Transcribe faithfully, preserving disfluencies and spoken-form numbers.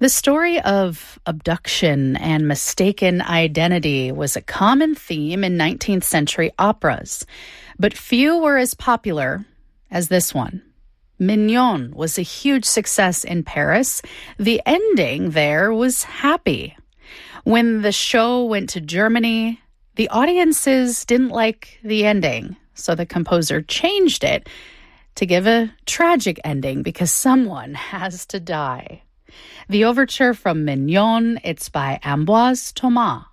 The story of abduction and mistaken identity was a common theme in nineteenth century operas, but few were as popular as this one. Mignon was a huge success in Paris. The ending there was happy. When the show went to Germany, the audiences didn't like the ending, so the composer changed it to give a tragic ending because someone has to die. The overture from Mignon, it's by Ambroise Thomas.